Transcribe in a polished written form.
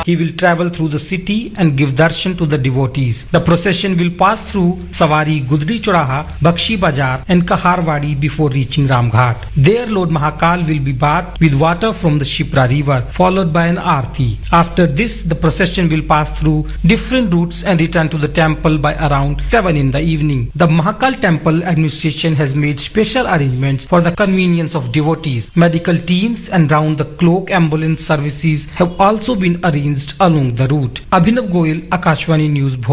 he will travel through the city and give darshan to the devotees. The procession will pass through Sawari, Gudri Choraha, Bakshi Bazar and Kaharwadi before reaching Ramghat. There Lord Mahakal will be bathed with water from the Shipra river, followed by an Aarti. After this, the procession will pass through different routes and return to the temple by around 7 in the evening. The Mahakal temple administration has made special arrangements for the convenience of devotees. Medical teams and round-the-clock ambulance services have also been arranged along the route. Abhinav Goyal, Akashvani News, Bhopal.